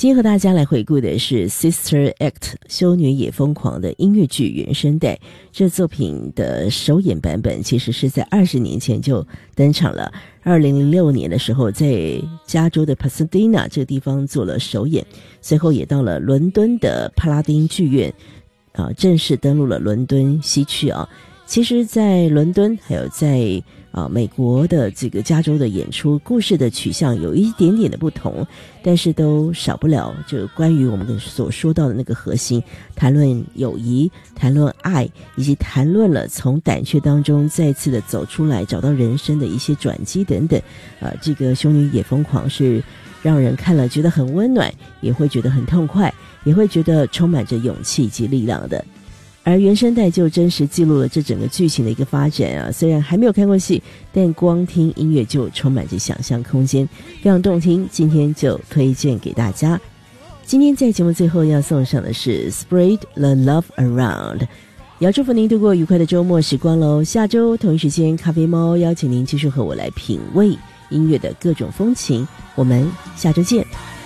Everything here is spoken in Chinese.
今天和大家来回顾的是 Sister Act 修女也疯狂的音乐剧原声带。这作品的首演版本其实是在20年前就登场了。2006年的时候在加州的 Pasadena 这个地方做了首演，随后也到了伦敦的帕拉丁剧院正式登陆了伦敦西区啊。其实在伦敦还有在美国的这个加州的演出，故事的取向有一点点的不同，但是都少不了就关于我们所说到的那个核心，谈论友谊，谈论爱，以及谈论了从胆怯当中再次的走出来，找到人生的一些转机等等。这个修女也疯狂是让人看了觉得很温暖，也会觉得很痛快，也会觉得充满着勇气及力量的。而原声带就真实记录了这整个剧情的一个发展啊，虽然还没有看过戏，但光听音乐就充满着想象空间，非常动听，今天就推荐给大家。今天在节目最后要送上的是 Spread the Love Around， 要祝福您度过愉快的周末时光咯。下周同一时间，咖啡猫邀请您继续和我来品味音乐的各种风情，我们下周见。